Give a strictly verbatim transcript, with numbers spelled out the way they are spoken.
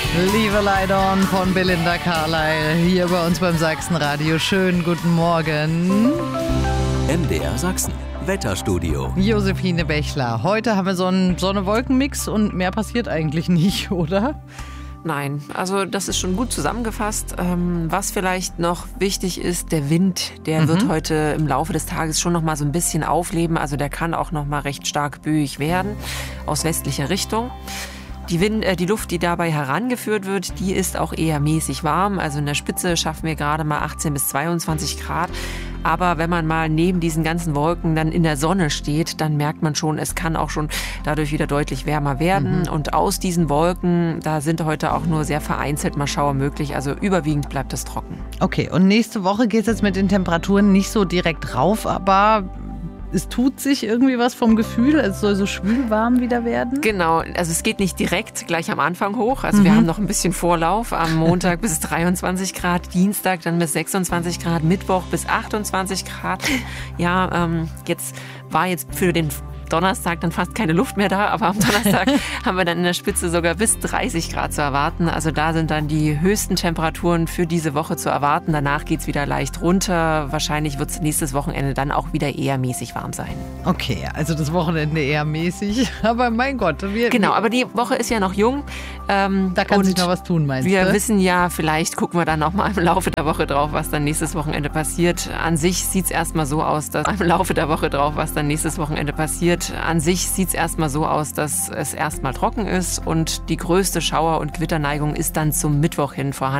Liebe Leidon von Belinda Carlisle hier bei uns beim Sachsenradio. Schönen guten Morgen. M D R Sachsen, Wetterstudio. Josephine Bechler. Heute haben wir so einen Sonne-Wolken-Mix und mehr passiert eigentlich nicht, oder? Nein, also das ist schon gut zusammengefasst. Ähm, was vielleicht noch wichtig ist, der Wind, der mhm. wird heute im Laufe des Tages schon noch mal so ein bisschen aufleben. Also der kann auch noch mal recht stark böig werden aus westlicher Richtung. Die, Wind, äh, die Luft, die dabei herangeführt wird, die ist auch eher mäßig warm. Also in der Spitze schaffen wir gerade mal achtzehn bis zweiundzwanzig Grad. Aber wenn man mal neben diesen ganzen Wolken dann in der Sonne steht, dann merkt man schon, es kann auch schon dadurch wieder deutlich wärmer werden. Mhm. Und aus diesen Wolken, da sind heute auch nur sehr vereinzelt mal Schauer möglich. Also überwiegend bleibt es trocken. Okay, und nächste Woche geht es jetzt mit den Temperaturen nicht so direkt rauf, aber es tut sich irgendwie was vom Gefühl, es soll so schwül warm wieder werden? Genau, also es geht nicht direkt gleich am Anfang hoch. Also mhm. wir haben noch ein bisschen Vorlauf. Am Montag bis dreiundzwanzig Grad, Dienstag dann bis sechsundzwanzig Grad, Mittwoch bis achtundzwanzig Grad. Ja, ähm, jetzt war jetzt für den Donnerstag dann fast keine Luft mehr da, aber am Donnerstag haben wir dann in der Spitze sogar bis dreißig Grad zu erwarten. Also da sind dann die höchsten Temperaturen für diese Woche zu erwarten. Danach geht's wieder leicht runter. Wahrscheinlich wird's nächstes Wochenende dann auch wieder eher mäßig warm sein. Okay, also das Wochenende eher mäßig. Aber mein Gott. Wir, genau, aber die Woche ist ja noch jung. Ähm, da kann sich noch was tun, meinst wir du? Wir wissen ja, vielleicht gucken wir dann noch mal im Laufe der Woche drauf, was dann nächstes Wochenende passiert. An sich sieht's erstmal so aus, dass im Laufe der Woche drauf, was dann nächstes Wochenende passiert. An sich sieht es erstmal so aus, dass es erstmal trocken ist und die größte Schauer- und Gewitterneigung ist dann zum Mittwoch hin vorhanden.